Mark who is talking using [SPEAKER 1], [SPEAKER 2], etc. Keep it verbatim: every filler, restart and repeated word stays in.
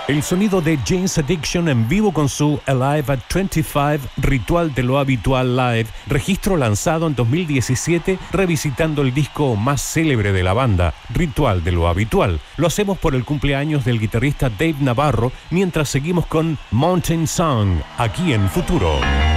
[SPEAKER 1] El sonido de Jane's Addiction en vivo con su Alive at veinticinco, Ritual de lo Habitual Live, registro lanzado en dos mil diecisiete revisitando el disco más célebre de la banda, Ritual de lo Habitual. Lo hacemos por el cumpleaños del guitarrista Dave Navarro, mientras seguimos con Mountain Song, aquí en Futuro.